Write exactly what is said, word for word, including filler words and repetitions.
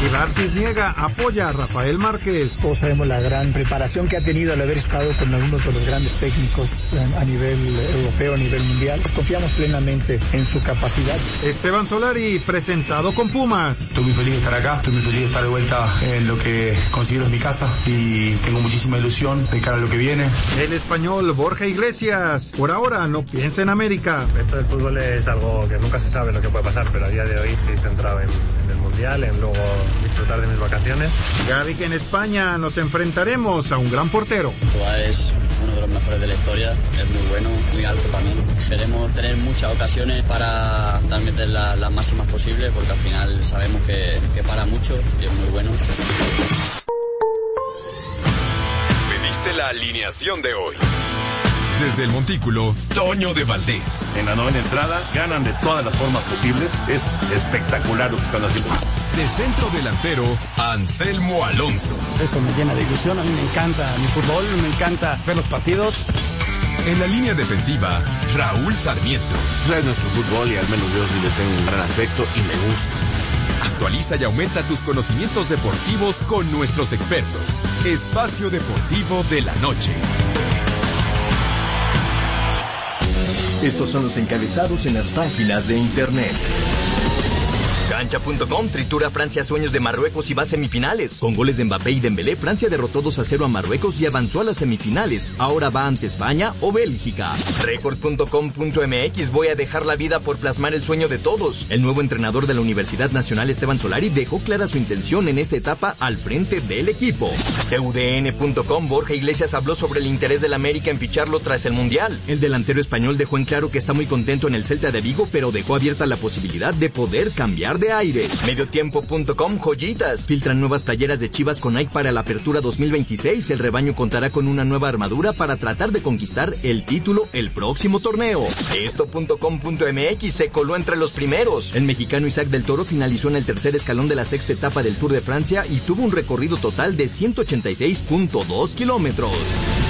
Pilar Cisniega apoya a Rafael Márquez. Todos sabemos la gran preparación que ha tenido al haber estado con algunos de los grandes técnicos a nivel europeo, a nivel mundial. Pues confiamos plenamente en su capacidad. Esteban Solari, presentado con Pumas. Estoy muy feliz de estar acá, estoy muy feliz de estar de vuelta en lo que considero es mi casa y tengo muchísima ilusión de cara a lo que viene. El español Borja Iglesias, por ahora no piensa en América. Esto del fútbol es algo que nunca se sabe lo que puede pasar, pero a día de hoy estoy centrado en, en el Mundial, en luego disfrutar de mis vacaciones. Gaby, que en España nos enfrentaremos a un gran portero. Es uno de los mejores de la historia, es muy bueno, muy alto también. Queremos tener muchas ocasiones para meter las la máximas posibles, porque al final sabemos que, que para mucho y es muy bueno. Pediste la alineación de hoy. Desde el Montículo, Toño de Valdés. En la novena entrada, ganan de todas las formas posibles. Es espectacular lo que están haciendo. De centro delantero, Anselmo Alonso. Eso me llena de ilusión. A mí me encanta mi fútbol, me encanta ver los partidos. En la línea defensiva, Raúl Sarmiento. Es nuestro fútbol y al menos yo sí le tengo un gran afecto y me gusta. Actualiza y aumenta tus conocimientos deportivos con nuestros expertos. Espacio Deportivo de la Noche. Estos son los encabezados en las páginas de internet. Cancha punto com tritura Francia sueños de Marruecos y va a semifinales. Con goles de Mbappé y Dembélé, Francia derrotó dos a cero a Marruecos y avanzó a las semifinales. Ahora va ante España o Bélgica. Record punto com punto m x voy a dejar la vida por plasmar el sueño de todos. El nuevo entrenador de la Universidad Nacional, Esteban Solari, dejó clara su intención en esta etapa al frente del equipo. T U D N punto com Borja Iglesias habló sobre el interés del América en ficharlo tras el Mundial. El delantero español dejó en claro que está muy contento en el Celta de Vigo, pero dejó abierta la posibilidad de poder cambiar de aire. Mediotiempo punto com joyitas. Filtran nuevas playeras de Chivas con Nike para la apertura dos mil veintiséis. El rebaño contará con una nueva armadura para tratar de conquistar el título el próximo torneo. Esto punto com punto m x se coló entre los primeros. El mexicano Isaac del Toro finalizó en el tercer escalón de la sexta etapa del Tour de Francia y tuvo un recorrido total de ciento ochenta y seis punto dos kilómetros.